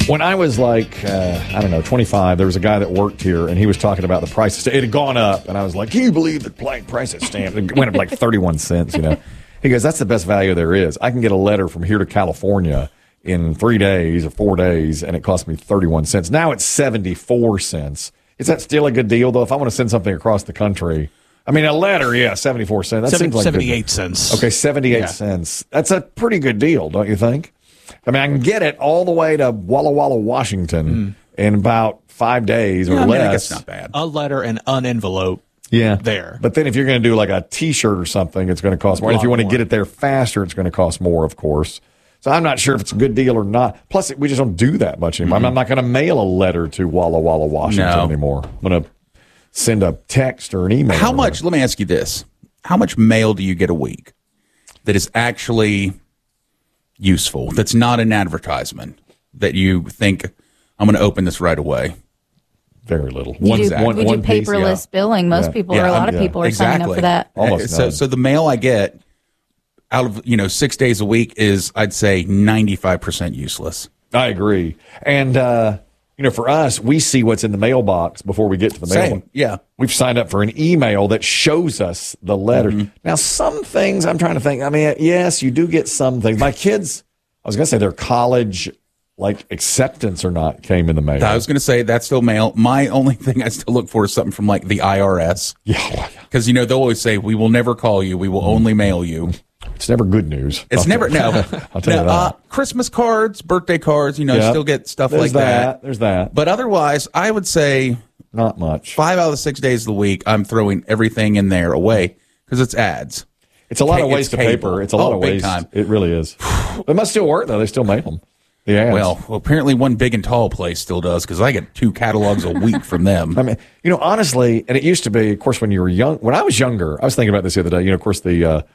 When I was like, 25, there was a guy that worked here, and he was talking about the prices. It had gone up, and I was like, can you believe the price of stamps? It went up like 31 cents, He goes, that's the best value there is. I can get a letter from here to California in 3 days or 4 days, and it cost me 31 cents. Now it's 74 cents. Is that still a good deal, though? If I want to send something across the country, I mean, a letter, 74 cents. That seems like 78 cents. Okay, 78 cents. That's a pretty good deal, don't you think? I mean, I can get it all the way to Walla Walla, Washington in about 5 days or less. I guess not bad. A letter and an envelope. Yeah. There. But then if you're going to do like a T-shirt or something, it's going to cost more. And if you want to get it there faster, it's going to cost more, of course. So I'm not sure if it's a good deal or not. Plus, we just don't do that much anymore. I'm not going to mail a letter to Walla Walla, Washington anymore. I'm going to send a text or an email. How much, let me ask you this. How much mail do you get a week that is actually useful, that's not an advertisement, that you think, I'm going to open this right away? Very little. We do paperless billing. Most people, or a lot of people are signing up for that. Almost so the mail I get out of 6 days a week is, I'd say, 95% useless. I agree. And for us, we see what's in the mailbox before we get to the mail. Yeah. We've signed up for an email that shows us the letter. Now, some things I'm trying to think. I mean, yes, you do get some things. My kids, I was going to say their college acceptance or not came in the mail. I was going to say that's still mail. My only thing I still look for is something from the IRS. Yeah. Because, they'll always say, we will never call you. We will only mail you. It's never good news. It's never, no. I'll tell you that. Christmas cards, birthday cards, still get stuff like that. There's that. But otherwise, I would say not much. 5 out of the 6 days of the week, I'm throwing everything in there away because it's ads. It's a lot of waste of paper. It's a lot of waste. Time. It really is. It must still work, though. They still make them. Yeah. Well, apparently one big and tall place still does, because I get 2 catalogs a week from them. I mean, honestly, and it used to be, of course, when you were young. When I was younger, I was thinking about this the other day. Of course, the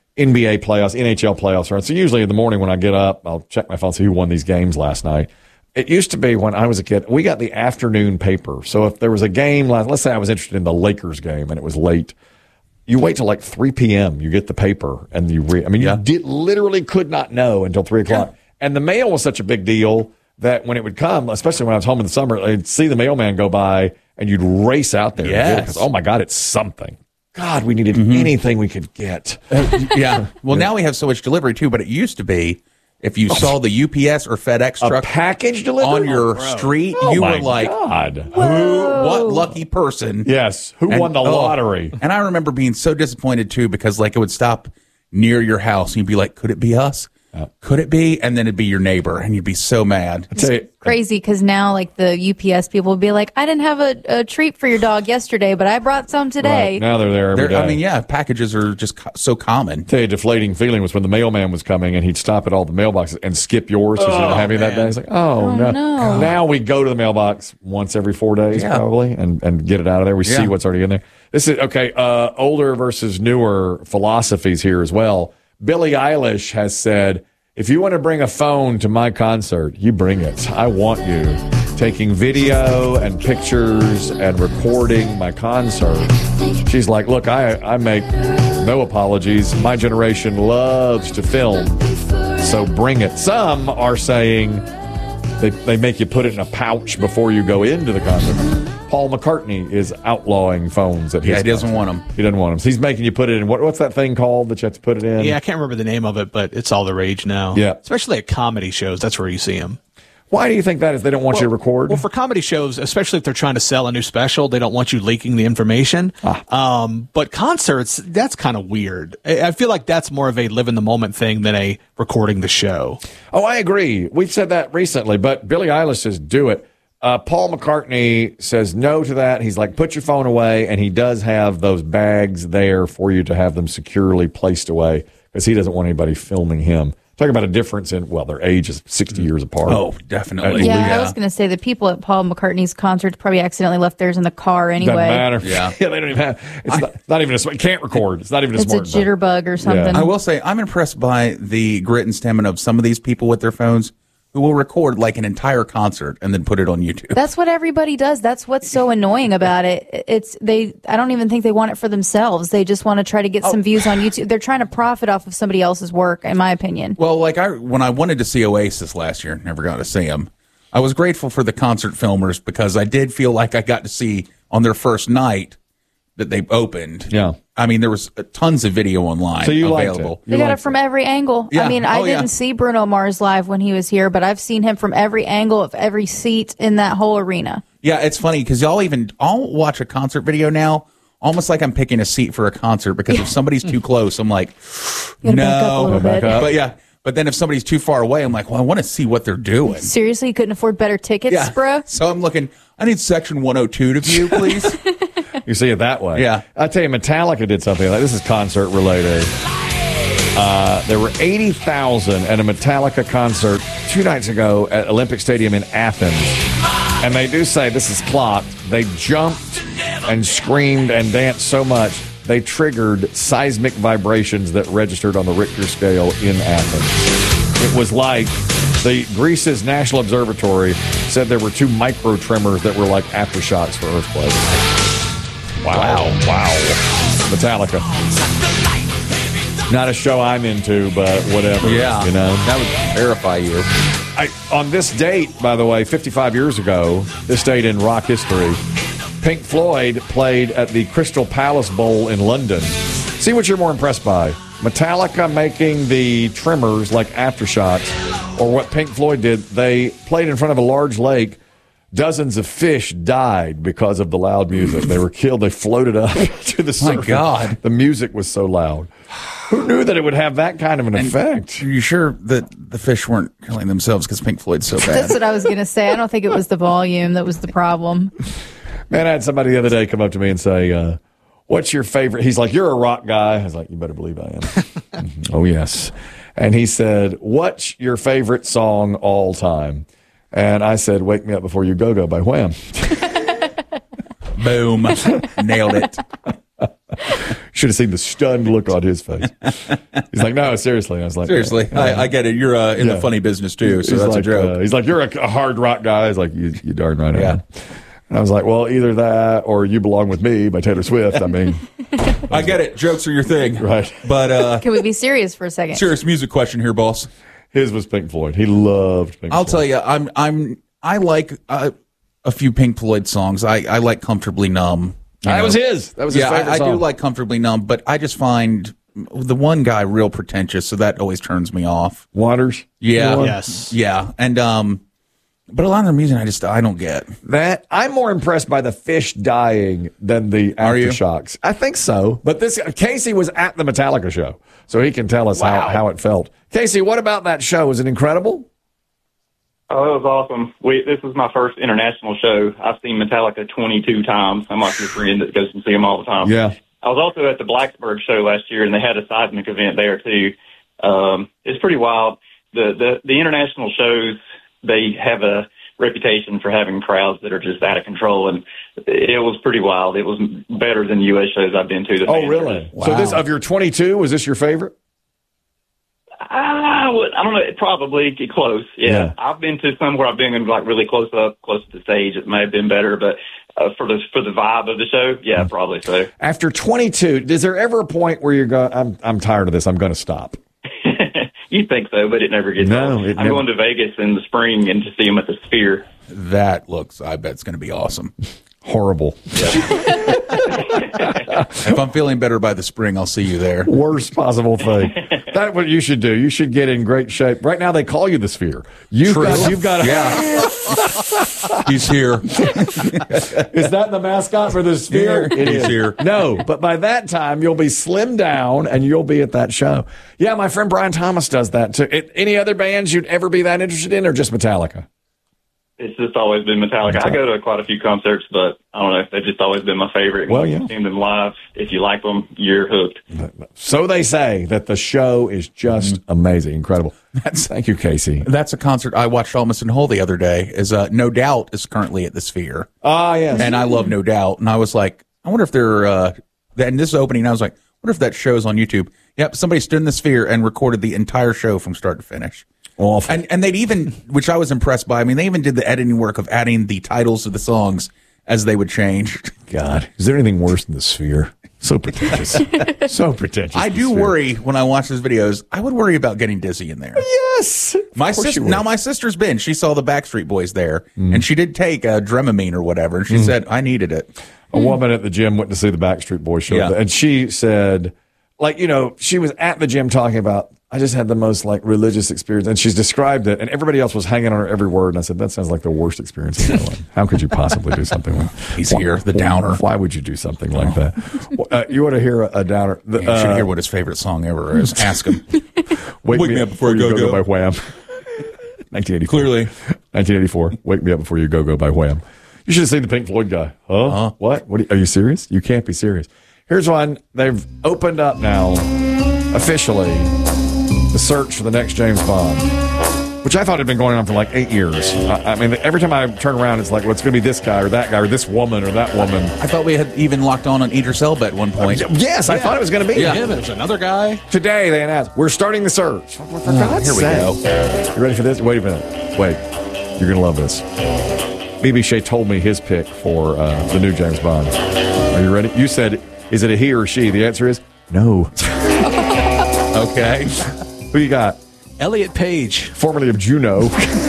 NBA playoffs, NHL playoffs are on. So usually in the morning when I get up, I'll check my phone, see who won these games last night. It used to be when I was a kid, we got the afternoon paper. So if there was a game, let's say I was interested in the Lakers game and it was late, you wait till 3 p.m. You get the paper and you read. I mean, you literally could not know until 3 o'clock. Yeah. And the mail was such a big deal that when it would come, especially when I was home in the summer, I'd see the mailman go by and you'd race out there. Yes. Oh, my God, it's something. God, we needed anything we could get. Yeah. Well, now we have so much delivery, too, but it used to be if you saw the UPS or FedEx truck package delivery on your street, you were like, God. What lucky person. Yes. Who won the lottery? And I remember being so disappointed, too, because it would stop near your house and you'd be like, could it be us? Could it be? And then it'd be your neighbor, and you'd be so mad. It's crazy because now, the UPS people would be like, I didn't have a treat for your dog yesterday, but I brought some today. Right. Now they're there every day. I mean, packages are just so common. I tell you, a deflating feeling was when the mailman was coming, and he'd stop at all the mailboxes and skip yours because you didn't have any that day. It's like, no. Now we go to the mailbox once every 4 days, probably, and get it out of there. We see what's already in there. This is, older versus newer philosophies here as well. Billie Eilish has said, if you want to bring a phone to my concert, you bring it. I want you taking video and pictures and recording my concert. She's like, look, I make no apologies. My generation loves to film, so bring it. Some are saying they make you put it in a pouch before you go into the concert. Paul McCartney is outlawing phones at his he doesn't want them. He doesn't want them. So he's making you put it in. What's that thing called that you have to put it in? Yeah, I can't remember the name of it, but it's all the rage now. Yeah. Especially at comedy shows. That's where you see them. Why do you think that is? They don't want you to record? Well, for comedy shows, especially if they're trying to sell a new special, they don't want you leaking the information. But concerts, that's kind of weird. I feel like that's more of a live-in-the-moment thing than a recording the show. Oh, I agree. We've said that recently, but Billie Eilish says do it. Paul McCartney says no to that. He's like, put your phone away, and he does have those bags there for you to have them securely placed away because he doesn't want anybody filming him. Talking about a difference in, their age is 60 years apart. Oh, definitely. Yeah, I was going to say the people at Paul McCartney's concerts probably accidentally left theirs in the car anyway. Doesn't matter. Yeah. They don't even have, it's not even it can't record. It's not even a smart. It's a jitterbug or something. I will say, I'm impressed by the grit and stamina of some of these people with their phones who will record an entire concert and then put it on YouTube. That's what everybody does. That's what's so annoying about it. I don't even think they want it for themselves. They just want to try to get some views on YouTube. They're trying to profit off of somebody else's work, in my opinion. Well, when I wanted to see Oasis last year, never got to see them. I was grateful for the concert filmers because I did feel like I got to see on their first night that they opened. Yeah. I mean, there was tons of video online So you available. liked it. They got it from every angle. Yeah. I mean, I didn't see Bruno Mars live when he was here, but I've seen him from every angle of every seat in that whole arena. Yeah, it's funny because I'll watch a concert video now almost like I'm picking a seat for a concert because if somebody's too close, I'm like, You gotta back up a little bit. But yeah, but then if somebody's too far away, I'm like, well, I want to see what they're doing. Seriously, you couldn't afford better tickets, Yeah. bro? So I'm looking, I need section 102 to view, please. You see it that way. Yeah. I tell you, Metallica did something like this is concert related. There were 80,000 at a Metallica concert 2 nights ago at Olympic Stadium in Athens. And they do say, this is plot, they jumped and screamed and danced so much, they triggered seismic vibrations that registered on the Richter scale in Athens. It was like Greece's National Observatory said there were 2 micro tremors that were like aftershocks for earthquakes. Wow. Metallica. Not a show I'm into, but whatever. Yeah. You know? That would terrify you. On this date, by the way, 55 years ago, this date in rock history, Pink Floyd played at the Crystal Palace Bowl in London. See what you're more impressed by. Metallica making the tremors like aftershocks, or what Pink Floyd did. They played in front of a large lake. Dozens of fish died because of the loud music. They were killed. They floated up to the surface. My God. The music was so loud. Who knew that it would have that kind of an effect? Are you sure that the fish weren't killing themselves because Pink Floyd's so bad? That's what I was going to say. I don't think it was the volume that was the problem. Man, I had somebody the other day come up to me and say, what's your favorite? He's like, you're a rock guy. I was like, you better believe I am. Mhm. Oh, yes. And he said, what's your favorite song all time? And I said, Wake Me Up Before You Go-Go by Wham. Boom. Nailed it. Should have seen the stunned look on his face. He's like, no, seriously. I was like, Seriously. I get it. You're in the funny business, too, so he's that's like, a joke. he's like, you're a hard rock guy. He's like, you darn right I Yeah. am. And I was like, well, either that or You Belong With Me by Taylor Swift. I mean, I get it. Jokes are your thing. Right. But Can we be serious for a second? serious music question here, boss. his was Pink Floyd. He loved Pink Floyd. I'll tell you, I like a few Pink Floyd songs. I like Comfortably Numb. That was his. That was his favorite I song. do like Comfortably Numb, but I just find the one guy real pretentious, so that always turns me off. Waters. Yeah. Yes. Yeah. And but a lot of their music I don't get. That I'm more impressed by the fish dying than the Are you? aftershocks. I think so. But this Casey was at the Metallica show, so he can tell us how it felt. Casey, what about that show? Was it incredible? Oh, it was awesome. This was my first international show. I've seen Metallica 22 times. I'm like your friend that goes and see them all the time. Yeah. I was also at the Blacksburg show last year, and they had a seismic event there too. It's pretty wild. The international shows, they have a reputation for having crowds that are just out of control, and it was pretty wild. It was better than U.S. shows I've been to. Oh, really? Wow. So this of your 22, was this your favorite? I don't know. Probably get close. Yeah. I've been to some where I've been like really close to the stage. It may have been better, but for the vibe of the show, yeah, probably so. After 22, is there ever a point where you're going, I'm tired of this, I'm going to stop? You'd think so, but it never gets old. I'm going to Vegas in the spring and to see them at the Sphere. That looks, I bet it's going to be awesome. Horrible. If I'm feeling better by the spring, I'll see you there. Worst possible thing. That's what you should do. You should get in great shape. Right now, they call you the Sphere. You've got Yeah. He's here. Is that the mascot for the Sphere? It He's is. here. No, but by that time, you'll be slimmed down and you'll be at that show. Yeah, my friend Brian Thomas does that too. Any other bands you'd ever be that interested in, or just Metallica? It's just always been Metallica. I go to quite a few concerts, but I don't know. They've just always been my favorite. Well, When yeah. you've seen them live, if you like them, you're hooked. So they say that the show is just amazing, incredible. Thank you, Casey. That's a concert I watched almost in whole the other day. No Doubt is currently at the Sphere. Ah, yes. And I love No Doubt. And I was like, I wonder if they're, and this opening, I was like, I wonder if that show's on YouTube. Yep, somebody stood in the Sphere and recorded the entire show from start to finish. Awful. And they'd even, which I was impressed by, I mean, they even did the editing work of adding the titles of the songs as they would change. God, is there anything worse than the Sphere? So pretentious. So pretentious. I do worry when I watch those videos. I would worry about getting dizzy in there. Yes. My sister's been. She saw the Backstreet Boys there, and she did take a Dramamine or whatever, and she said, I needed it. A woman at the gym went to see the Backstreet Boys show, and she said, like, she was at the gym talking about, I just had the most like religious experience, and she's described it, and everybody else was hanging on her every word. And I said, that sounds like the worst experience in my life. How could you possibly do something like that? He's here, the downer. Why would you do something like that? You want to hear a downer? You should hear what his favorite song ever is. Ask him. Wake me up before you go by Wham. 1984. Clearly. 1984. Wake me up before you go by Wham. You should have seen the Pink Floyd guy. Huh? What? Are you serious? You can't be serious. Here's one. They've opened up now, officially, the search for the next James Bond, which I thought had been going on for like 8 years. I mean, every time I turn around, it's like, well, it's going to be this guy or that guy or this woman or that woman. I thought we had even locked on Idris Elba at one point. Yes, I thought it was going to be him. It was another guy. Today, they announced, we're starting the search. For God's here we sake. go. You ready for this? Wait a minute. Wait. You're going to love this. B.B. Shea told me his pick for the new James Bond. Are you ready? You said, is it a he or she? The answer is no. Okay. Who you got? Elliot Page. Formerly of Juno.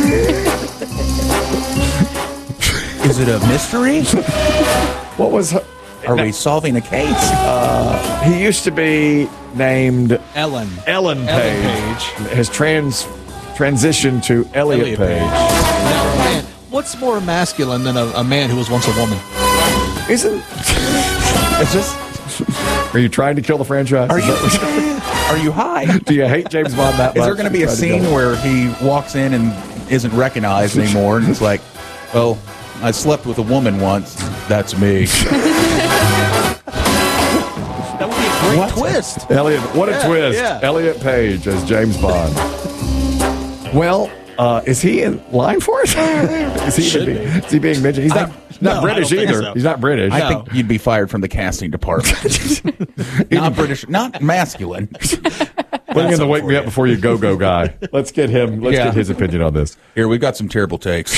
Is it a mystery? What was... Are we solving a case? He used to be named Ellen Page. Has transitioned to Elliot Page. Now, man, what's more masculine than a man who was once a woman? Isn't... It's just... Are you trying to kill the franchise? Are you high? Do you hate James Bond that much? Is there going to be a scene where he walks in and isn't recognized anymore, and it's like, well, I slept with a woman once. That's me. That would be a great twist. Elliot, what a twist. Yeah. Elliot Page as James Bond. Well, is he in line for it? Is he being mentioned? He's not British either. So. He's not British. I think you'd be fired from the casting department. Not British, not masculine. Bring in the wake me up before you go guy. Let's get him. Let's get his opinion on this. Here, we've got some terrible takes.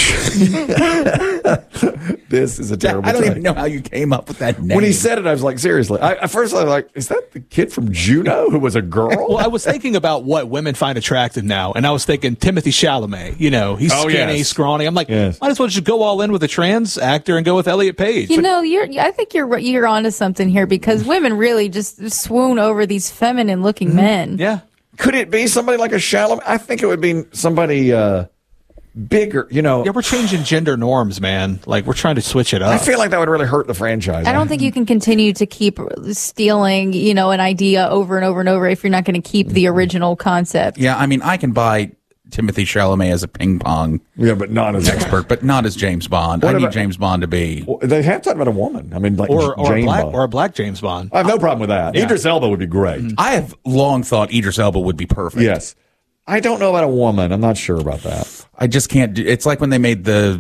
This is a terrible I don't even know how you came up with that name. When he said it, I was like, seriously. At first, I was like, is that the kid from Juno who was a girl? Well, I was thinking about what women find attractive now, and I was thinking Timothy Chalamet. He's skinny, scrawny. I'm like, might as well just go all in with a trans actor and go with Elliot Page. I think you're onto something here, because women really just swoon over these feminine-looking men. Yeah. Could it be somebody like a Chalamet? I think it would be somebody bigger, Yeah, we're changing gender norms, man. Like, we're trying to switch it up. I feel like that would really hurt the franchise. I don't think you can continue to keep stealing, an idea over and over and over if you're not going to keep the original concept. Yeah, I mean, I can buy Timothy Chalamet as a ping pong but not as expert, but not as James Bond. I need James Bond to be... Well, they have talked about a woman. I mean, like or a black James Bond. I have no problem with that. Yeah. Idris Elba would be great. I have long thought Idris Elba would be perfect. Yes. I don't know about a woman. I'm not sure about that. I just can't do. It's like when they made the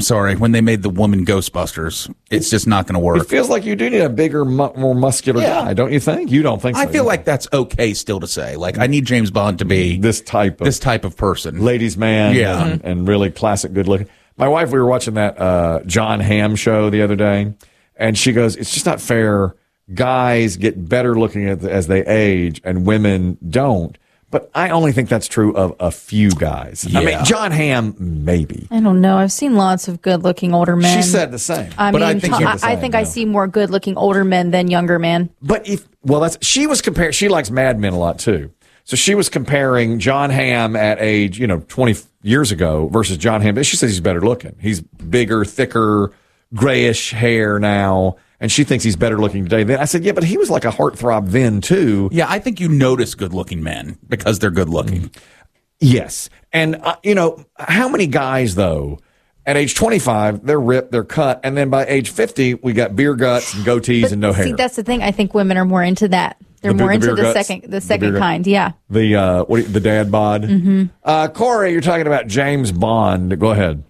woman Ghostbusters. It's just not going to work. It feels like you do need a bigger, more muscular guy, don't you think? You don't think so? I feel like that's okay still to say. Like, I need James Bond to be this type of person, ladies' man, and really classic, good looking. My wife, we were watching that John Hamm show the other day, and she goes, "It's just not fair. Guys get better looking as they age, and women don't." But I only think that's true of a few guys. Yeah. I mean, John Hamm, maybe. I don't know. I've seen lots of good-looking older men. She said the same. I think I see more good-looking older men than younger men. But she was comparing. She likes Mad Men a lot too. So she was comparing John Hamm at age 20 years ago versus John Hamm. She says he's better looking. He's bigger, thicker, grayish hair now. And she thinks he's better looking today. Then I said, yeah, but he was like a heartthrob then too. Yeah, I think you notice good looking men because they're good looking. Yes. And, how many guys, though, at age 25, they're ripped, they're cut. And then by age 50, we got beer guts and goatees and no hair. See, that's the thing. I think women are more into that. They're more into the second kind. Yeah. The dad bod. Mm-hmm. Corey, you're talking about James Bond. Go ahead.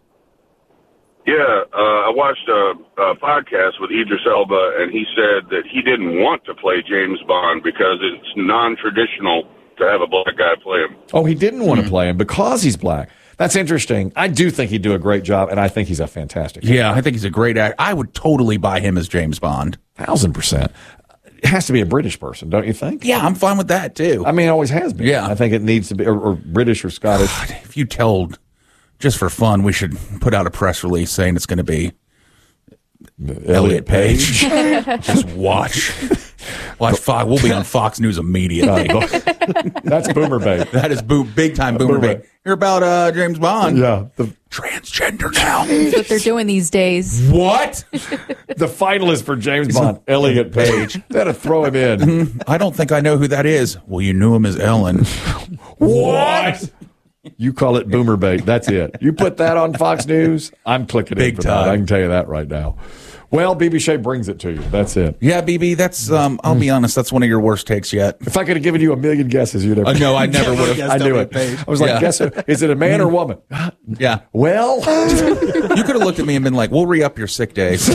Yeah, I watched a podcast with Idris Elba, and he said that he didn't want to play James Bond because it's non-traditional to have a black guy play him. Oh, he didn't want to play him because he's black. That's interesting. I do think he'd do a great job, and I think he's a fantastic actor. Yeah, I think he's a great actor. I would totally buy him as James Bond. 1,000%. it has to be a British person, don't you think? Yeah, I'm fine with that too. I mean, it always has been. Yeah. I think it needs to be, or British or Scottish. God, if you told, just for fun, we should put out a press release saying it's going to be Elliot Page. Just watch Fox. We'll be on Fox News immediately. That's boomer bait. That is big time boomer bait. Hear about James Bond? Yeah. The Transgender now. That's what they're doing these days. What? the finalist for James Bond, Elliot Page. That'll throw him in. I don't think I know who that is. Well, you knew him as Ellen. What? You call it boomer bait. That's it. You put that on Fox News, I'm clicking Big in for time. that. I can tell you that right now. Well, BB Shea brings it to you. That's it. Yeah, BB, that's, I'll be honest, that's one of your worst takes yet. If I could have given you a million guesses, you'd have. No, I never would have. I knew it. I was like, guess who? Is it a man or woman? Yeah. Well, You could have looked at me and been like, we'll re-up your sick days.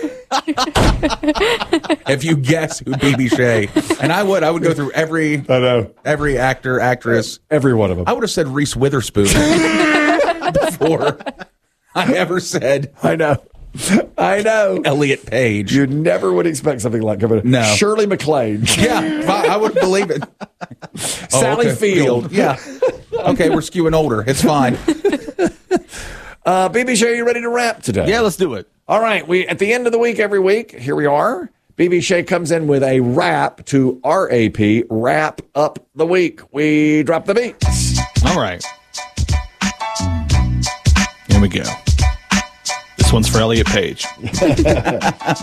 If you guess who BB Shea. And I would go through every actor, actress. Every one of them. I would have said Reese Witherspoon before I ever said I know. Elliot Page. You never would expect something like that. No. Shirley MacLaine. Yeah, I would believe it. Sally Field. Yeah. Okay, we're skewing older. It's fine. BB Shea, are you ready to wrap today? Yeah, let's do it. All right. We at the end of the week, every week, here we are. BB Shea comes in with a rap to RAP, wrap up the week. We drop the beats. All right. Here we go. This one's for Elliot Page.